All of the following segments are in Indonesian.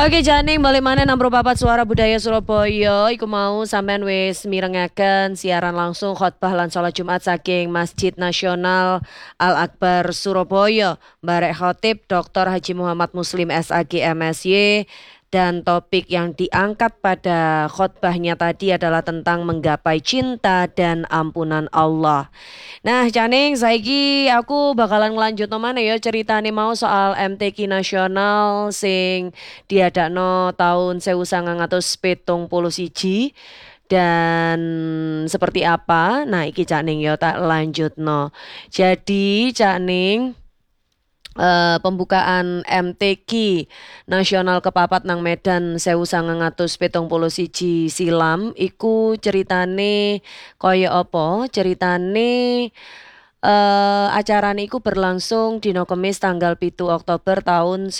Oke Janing balik mana 64 Suara Budaya Surabaya iku mau sampean wis mirengaken siaran langsung khotbah lan salat Jumat saking Masjid Nasional Al Akbar Surabaya Barek Khotib Dr. Haji Muhammad Muslim SAG MSY dan topik yang diangkat pada khotbahnya tadi adalah tentang menggapai cinta dan ampunan Allah. Nah, Caning, saiki aku bakalan ngelanjut mana ya ceritane mau soal MTQ nasional sing diadakno tahun 1971 dan seperti apa? Nah, iki Cak Ning ya tak lanjutno. Jadi Cak Ning pembukaan MTQ Nasional Kepapat nang Medan 1971 silam iku ceritane kaya apa? Ceritane acarane iku berlangsung dina Kamis tanggal 7 Oktober tahun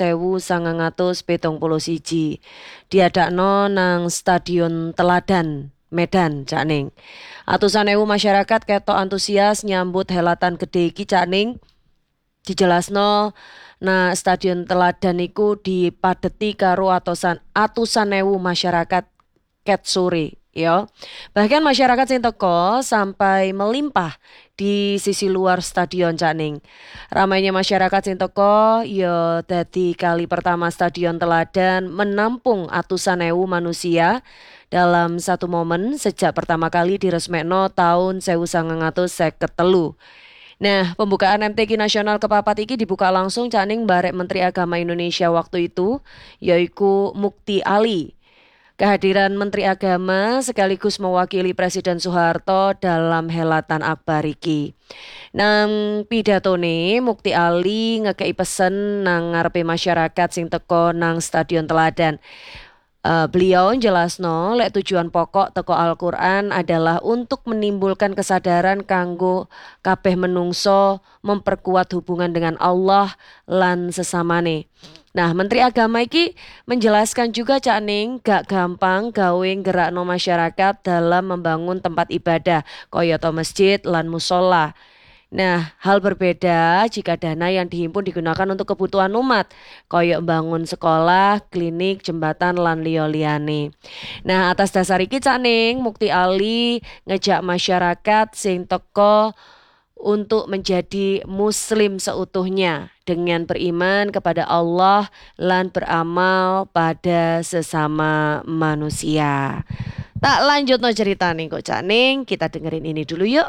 1971. Diadakno nang Stadion Teladan Medan, Cak Ning. Atusan ewu masyarakat ketok antusias nyambut helatan gede iki, Cak Ning. Dijelasno nah Stadion Teladan iku dipadeti karo atusan ewu masyarakat ket sore ya. Bahkan masyarakat sing teko sampai melimpah di sisi luar stadion Caning. Ramainya masyarakat sing teko ya dadi kali pertama Stadion Teladan menampung atusan ewu manusia dalam satu momen sejak pertama kali diresmekno tahun 1953. Nah, pembukaan MTQ Nasional Kepapat iki dibuka langsung Caning barek Menteri Agama Indonesia waktu itu, yaiku Mukti Ali. Kehadiran Menteri Agama sekaligus mewakili Presiden Soeharto dalam helatan akbar iki. Nang pidatone Mukti Ali ngekei pesen nang ngarepe masyarakat sing teko nang Stadion Teladan. Beliau jelasno lek tujuan pokok teko Al-Quran adalah untuk menimbulkan kesadaran kanggo kabeh menungso memperkuat hubungan dengan Allah lan sesamane. Nah, Menteri Agama iki menjelaskan juga Cak Ning gak gampang gawe gerakno masyarakat dalam membangun tempat ibadah kaya masjid lan musola. Nah, hal berbeda jika dana yang dihimpun digunakan untuk kebutuhan umat, koyok bangun sekolah, klinik, jembatan, lan liyo-liyane. Nah, atas dasar iki Cak Ning, Mukti Ali ngejak masyarakat sing teko untuk menjadi muslim seutuhnya dengan beriman kepada Allah lan beramal pada sesama manusia. Tak lanjut no cerita nih kok Cak Ning, kita dengerin ini dulu yuk.